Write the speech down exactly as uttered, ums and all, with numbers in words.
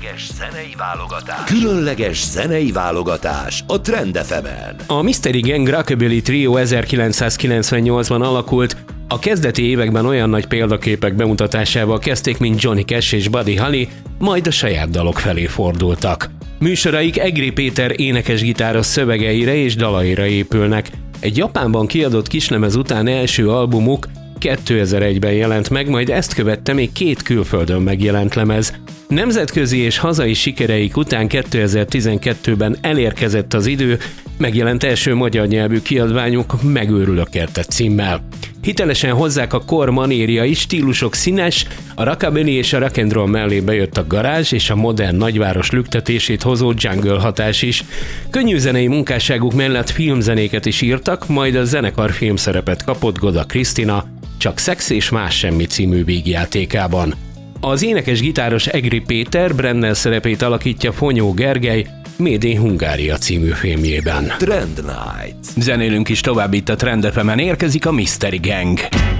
Különleges zenei válogatás. Különleges zenei válogatás a Trend ef emen. A Mystery Gang Rockabilly Trio ezerkilencszázkilencvennyolcban alakult. A kezdeti években olyan nagy példaképek bemutatásával kezdték, mint Johnny Cash és Buddy Holly, majd a saját dalok felé fordultak. Műsoraik Egri Péter énekes-gitáros szövegeire és dalaira épülnek. Egy Japánban kiadott kislemez után első albumuk kétezer-egyben jelent meg, majd ezt követte még két külföldön megjelent lemez. Nemzetközi és hazai sikereik után kétezer-tizenkettőben elérkezett az idő, megjelent első magyar nyelvű kiadványuk Megőrülök érted címmel. Hitelesen hozzák a kor manérjai, stílusok színes, a rockabilly és a rock and roll mellé bejött a garázs és a modern nagyváros lüktetését hozó jungle hatás is. Könnyű zenei munkásságuk mellett filmzenéket is írtak, majd a zenekar filmszerepet kapott Goda Krisztina, Csak szex és más semmi című vígjátékában. Az énekes-gitáros Egri Péter Brendel szerepét alakítja Fonyó Gergely Made in Hungária című filmjében. Trend Night. Zenélünk is tovább itt a Trend ef emen, érkezik a Mystery Gang.